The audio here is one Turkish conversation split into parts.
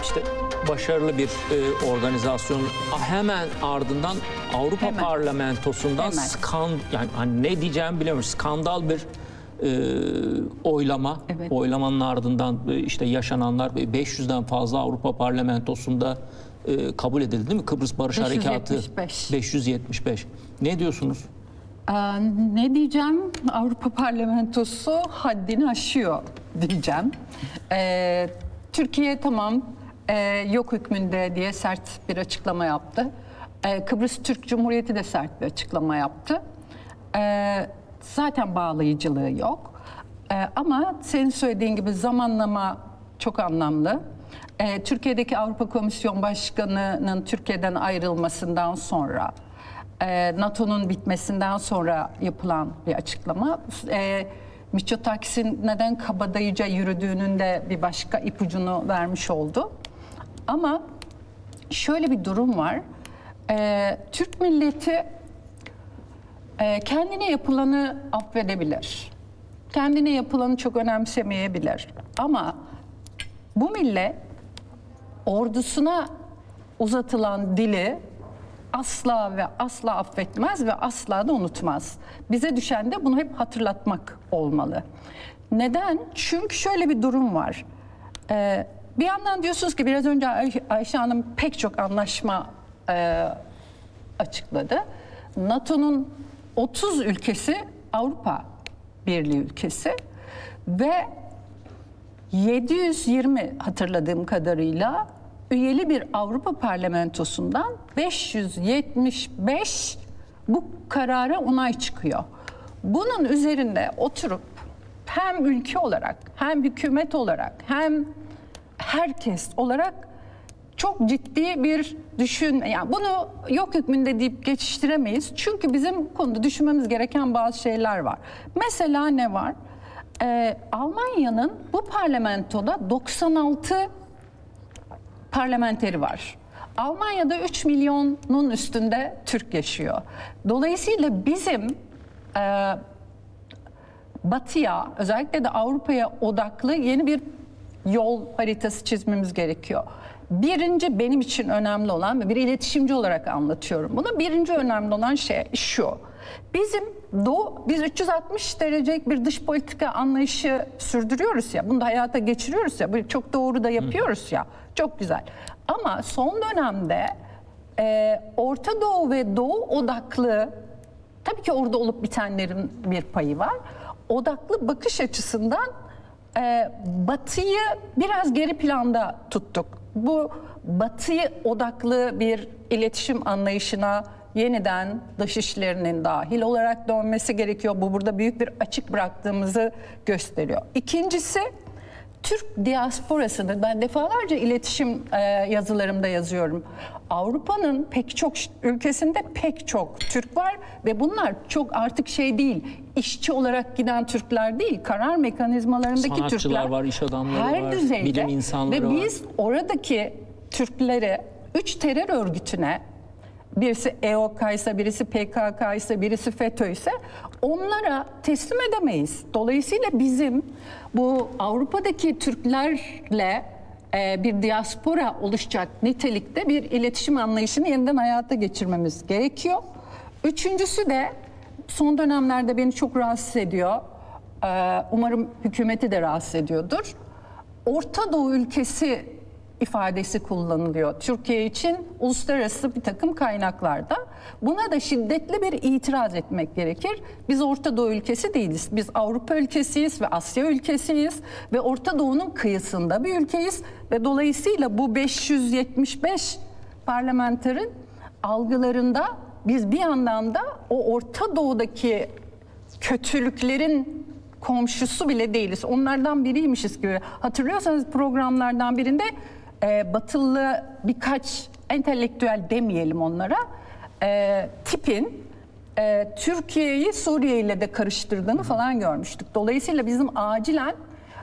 işte başarılı bir organizasyon. Hemen ardından Avrupa Parlamentosu'ndan yani hani ne diyeceğimi bilemiyorum. Skandal bir oylama. Evet. Oylamanın ardından işte yaşananlar 500'den fazla Avrupa Parlamentosu'nda kabul edildi değil mi? Kıbrıs Barış 575. Harekatı 575. Ne diyorsunuz? Ne diyeceğim? Avrupa Parlamentosu haddini aşıyor diyeceğim. Türkiye tamam yok hükmünde diye sert bir açıklama yaptı. Kıbrıs Türk Cumhuriyeti de sert bir açıklama yaptı. Zaten bağlayıcılığı yok. Ama senin söylediğin gibi zamanlama çok anlamlı. Türkiye'deki Avrupa Komisyon Başkanı'nın Türkiye'den ayrılmasından sonra, NATO'nun bitmesinden sonra yapılan bir açıklama. Mitsotakis'in neden kabadayıca yürüdüğünün de bir başka ipucunu vermiş oldu. Ama şöyle bir durum var. Türk milleti kendine yapılanı affedebilir. Kendine yapılanı çok önemsemeyebilir. Ama bu millet ordusuna uzatılan dili asla ve asla affetmez ve asla da unutmaz. Bize düşen de bunu hep hatırlatmak olmalı. Neden? Çünkü şöyle bir durum var. Bir yandan diyorsunuz ki biraz önce Ayşe Hanım pek çok anlaşma açıkladı. NATO'nun 30 ülkesi Avrupa Birliği ülkesi ve 720 hatırladığım kadarıyla üyeli bir Avrupa Parlamentosu'ndan 575 bu karara onay çıkıyor. Bunun üzerinde oturup hem ülke olarak hem hükümet olarak hem herkes olarak çok ciddi bir yani bunu yok hükmünde deyip geçiştiremeyiz. Çünkü bizim konuda düşünmemiz gereken bazı şeyler var. Mesela ne var? Almanya'nın bu parlamentoda 96 parlamenteri var. Almanya'da 3 milyonun üstünde Türk yaşıyor. Dolayısıyla bizim Batı'ya, özellikle de Avrupa'ya odaklı yeni bir yol haritası çizmemiz gerekiyor. Birinci benim için önemli olan ve bir iletişimci olarak anlatıyorum bunu. Birinci önemli olan şey şu. Biz 360 derecelik bir dış politika anlayışı sürdürüyoruz ya. Bunu da hayata geçiriyoruz ya. Bu çok doğru da yapıyoruz ya. Çok güzel. Ama son dönemde Orta Doğu ve Doğu odaklı, tabii ki orada olup bitenlerin bir payı var. Odaklı bakış açısından Batı'yı biraz geri planda tuttuk. Bu Batı'ya odaklı bir iletişim anlayışına yeniden dış işlerinin dahil olarak dönmesi gerekiyor. Bu burada büyük bir açık bıraktığımızı gösteriyor. İkincisi, Türk diasporasını ben defalarca iletişim yazılarımda yazıyorum. Avrupa'nın pek çok ülkesinde pek çok Türk var ve bunlar çok artık değil, işçi olarak giden Türkler değil, karar mekanizmalarındaki sanatçılar Türkler var, iş adamları her var, düzeyde bilim insanları ve var. biz oradaki Türkleri 3 terör örgütüne, birisi EOK ise, birisi PKK ise, birisi FETÖ ise onlara teslim edemeyiz. Dolayısıyla bizim bu Avrupa'daki Türklerle bir diaspora oluşacak nitelikte bir iletişim anlayışını yeniden hayata geçirmemiz gerekiyor. Üçüncüsü de son dönemlerde beni çok rahatsız ediyor. Umarım hükümeti de rahatsız ediyordur. Orta Doğu ülkesi ifadesi kullanılıyor Türkiye için uluslararası bir takım kaynaklarda. Buna da şiddetli bir itiraz etmek gerekir. Biz Orta Doğu ülkesi değiliz. Biz Avrupa ülkesiyiz ve Asya ülkesiyiz ve Orta Doğu'nun kıyısında bir ülkeyiz ve dolayısıyla bu 575 parlamenterin algılarında biz bir yandan da o Orta Doğu'daki kötülüklerin komşusu bile değiliz. Onlardan biriymişiz gibi. Hatırlıyorsanız programlardan birinde batılı birkaç entelektüel demeyelim onlara, tipin Türkiye'yi Suriye ile de karıştırdığını falan görmüştük. Dolayısıyla bizim acilen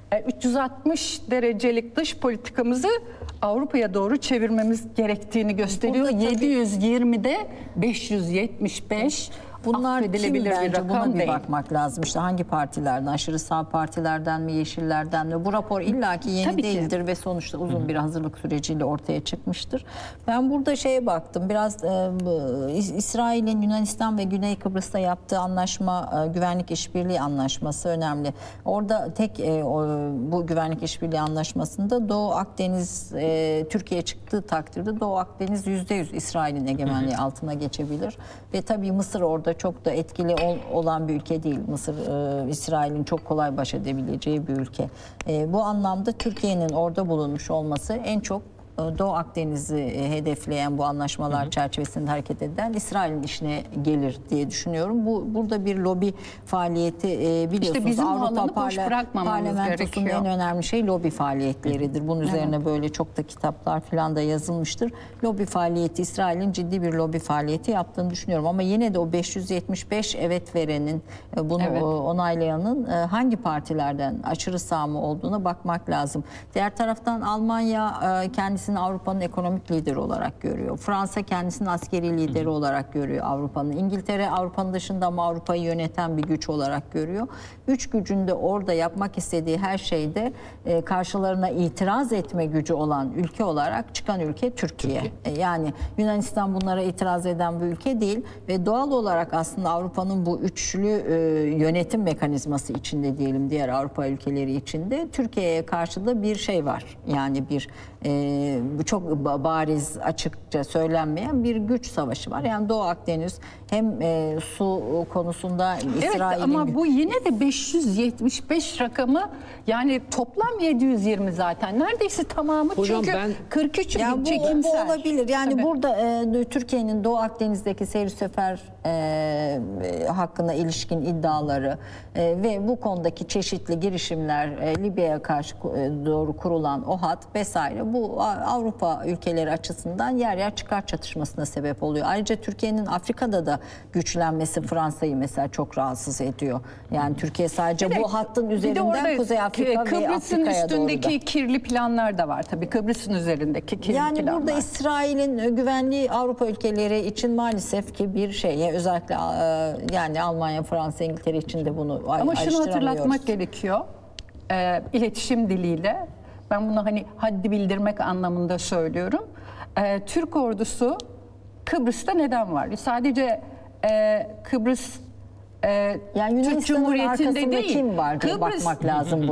360 derecelik dış politikamızı Avrupa'ya doğru çevirmemiz gerektiğini gösteriyor. 720'de 575 Bunlar kim affedilebilir bir bence buna rakam bir değil. bakmak lazım. İşte hangi partilerden, aşırı sağ partilerden mi, yeşillerden mi? Bu rapor illaki yeni Tabii ki. değildir ve sonuçta uzun bir hazırlık süreciyle ortaya çıkmıştır. Ben burada şeye baktım. Biraz İsrail'in Yunanistan ve Güney Kıbrıs'ta yaptığı anlaşma, güvenlik işbirliği anlaşması önemli. Orada tek bu güvenlik işbirliği anlaşmasında Doğu Akdeniz Türkiye çıktığı takdirde Doğu Akdeniz %100 İsrail'in egemenliği altına geçebilir. Ve tabii Mısır orada çok da etkili olan bir ülke değil. Mısır İsrail'in çok kolay baş edebileceği bir ülke. Bu anlamda Türkiye'nin orada bulunmuş olması en çok Doğu Akdeniz'i hedefleyen bu anlaşmalar çerçevesinde hareket eden İsrail'in işine gelir diye düşünüyorum. Burada bir lobi faaliyeti biliyorsunuz. İşte bizim o Avrupa alanı boş bırakmamamız Parlamentosu'nun gerekiyor. en önemli şey lobi faaliyetleridir. Bunun üzerine böyle çok da kitaplar falan da yazılmıştır. Lobi faaliyeti, İsrail'in ciddi bir lobi faaliyeti yaptığını düşünüyorum. Ama yine de o 575 evet verenin, bunu onaylayanın hangi partilerden aşırı sağ mı olduğuna bakmak lazım. Diğer taraftan Almanya kendisini Avrupa'nın ekonomik lideri olarak görüyor. Fransa kendisini askeri lideri olarak görüyor Avrupa'nın. İngiltere Avrupa'nın dışında ama Avrupa'yı yöneten bir güç olarak görüyor. Üç gücün de orada yapmak istediği her şeyde karşılarına itiraz etme gücü olan ülke olarak çıkan ülke Türkiye. Yani Yunanistan bunlara itiraz eden bir ülke değil ve doğal olarak aslında Avrupa'nın bu üçlü yönetim mekanizması içinde diyelim, diğer Avrupa ülkeleri içinde Türkiye'ye karşı da bir şey var. Yani bir çok bariz, açıkça söylenmeyen bir güç savaşı var. Yani Doğu Akdeniz hem su konusunda İsrail'in... Evet ama bu yine de 575 rakamı, yani toplam 720 zaten. Neredeyse tamamı. Hocam çünkü ben 43 Yani bu çekimsel. olabilir. Yani Tabii. burada Türkiye'nin Doğu Akdeniz'deki seyir sefer hakkına ilişkin iddiaları ve bu konudaki çeşitli girişimler, Libya'ya karşı doğru kurulan o hat vesaire, bu Avrupa ülkeleri açısından yer yer çıkar çatışmasına sebep oluyor. Ayrıca Türkiye'nin Afrika'da da güçlenmesi Fransa'yı mesela çok rahatsız ediyor. Yani Türkiye sadece Evet, bu hattın bir de üzerinden orada Kuzey Afrika ve Kıbrıs'ın Afrika'ya doğru da. üstündeki kirli planlar da var tabii. Kıbrıs'ın üzerindeki kirli Yani planlar. burada İsrail'in güvenliği Avrupa ülkeleri için maalesef ki bir şey. Özellikle yani Almanya, Fransa, İngiltere için de bunu Ama şunu hatırlatmak ayrıştıramıyoruz. gerekiyor. İletişim diliyle. Ben bunu hani haddi bildirmek anlamında söylüyorum. Türk ordusu Kıbrıs'ta neden var? Sadece Kıbrıs Yani Türk Yunanistan'ın Cumhuriyeti'nde arkasında değil. kim var diye bakmak lazım.